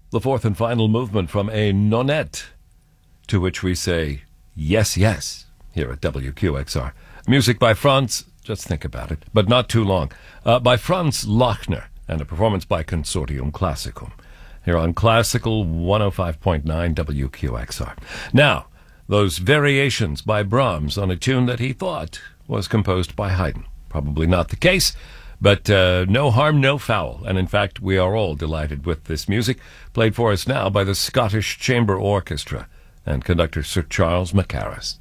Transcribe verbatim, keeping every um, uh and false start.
the fourth and final movement from a nonette, to which we say yes, yes, here at W Q X R. Music by Franz, just think about it, but not too long, uh, by Franz Lachner, and a performance by Consortium Classicum, here on Classical one oh five point nine W Q X R. Now, those variations by Brahms on a tune that he thought was composed by Haydn. Probably not the case, but uh, no harm, no foul. And in fact, we are all delighted with this music, played for us now by the Scottish Chamber Orchestra and conductor Sir Charles Mackerras.